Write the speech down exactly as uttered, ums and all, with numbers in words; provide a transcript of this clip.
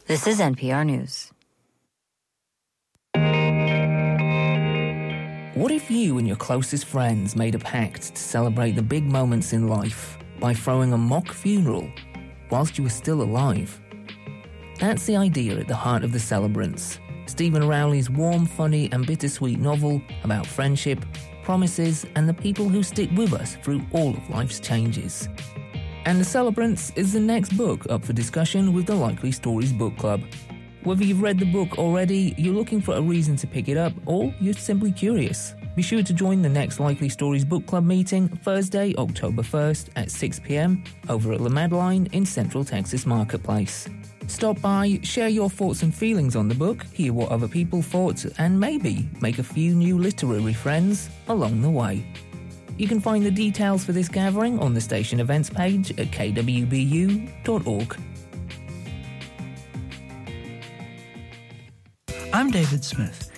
This is N P R News. What if you and your closest friends made a pact to celebrate the big moments in life by throwing a mock funeral whilst you were still alive? That's the idea at the heart of The Celebrants, Stephen Rowley's warm, funny and bittersweet novel about friendship, promises and the people who stick with us through all of life's changes. And The Celebrants is the next book up for discussion with the Likely Stories Book Club. Whether you've read the book already, you're looking for a reason to pick it up, or you're simply curious, be sure to join the next Likely Stories Book Club meeting Thursday, October first at six p.m. over at La Madeline in Central Texas Marketplace. Stop by, share your thoughts and feelings on the book, hear what other people thought, and maybe make a few new literary friends along the way. You can find the details for this gathering on the station events page at k w b u dot org. I'm David Smith.